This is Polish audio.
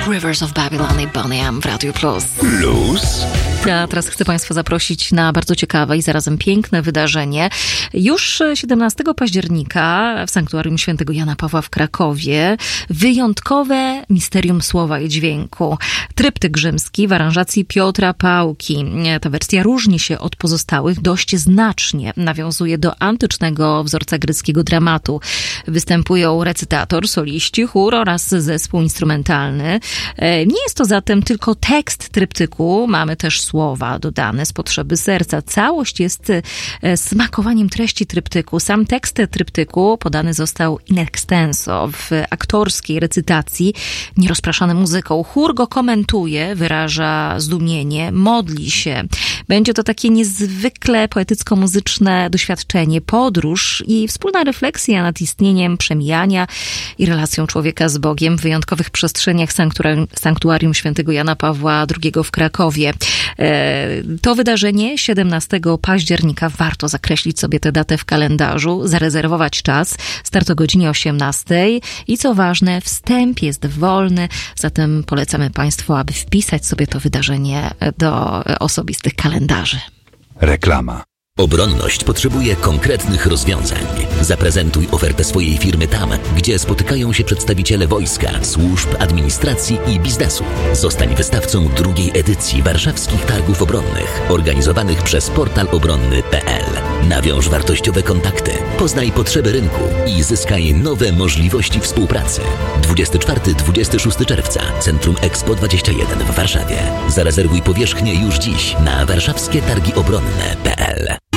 Rivers of Babylon i Boney M w Radiu Plus. Ja teraz chcę Państwa zaprosić na bardzo ciekawe i zarazem piękne wydarzenie. Już 17 października w Sanktuarium Świętego Jana Pawła w Krakowie wyjątkowe misterium słowa i dźwięku. Tryptyk rzymski w aranżacji Piotra Pałki. Ta wersja różni się od pozostałych dość znacznie. Nawiązuje do antycznego wzorca greckiego dramatu. Występują recytator, soliści, chór oraz zespół instrumentalny. Nie jest to zatem tylko tekst tryptyku. Mamy też słowa dodane z potrzeby serca. Całość jest smakowaniem treści tryptyku. Sam tekst tryptyku podany został in extenso w aktorskiej recytacji, nierozpraszany muzyką. Chór go komentuje, wyraża zdumienie, modli się. Będzie to takie niezwykle poetycko-muzyczne doświadczenie, podróż i wspólna refleksja nad istnieniem przemijania i relacją człowieka z Bogiem w wyjątkowych przestrzeniach Sanktuarium Świętego Jana Pawła II w Krakowie. To wydarzenie 17 października. Warto zakreślić sobie tę datę w kalendarzu, zarezerwować czas. Start o godzinie 18 i co ważne, wstęp jest wolny, zatem polecamy Państwu, aby wpisać sobie to wydarzenie do osobistych kalendarzy. Reklama. Obronność potrzebuje konkretnych rozwiązań. Zaprezentuj ofertę swojej firmy tam, gdzie spotykają się przedstawiciele wojska, służb, administracji i biznesu. Zostań wystawcą drugiej edycji Warszawskich Targów Obronnych, organizowanych przez portal obronny.pl. Nawiąż wartościowe kontakty, poznaj potrzeby rynku i zyskaj nowe możliwości współpracy. 24-26 czerwca, Centrum Expo 21 w Warszawie. Zarezerwuj powierzchnię już dziś na warszawskietargiobronne.pl.